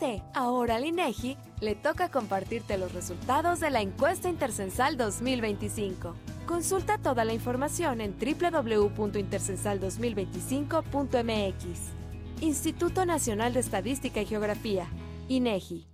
equivocaste. Ahora al INEGI le toca compartirte los resultados de la encuesta intercensal 2025. Consulta toda la información en www.intercensal2025.mx. Instituto Nacional de Estadística y Geografía, INEGI.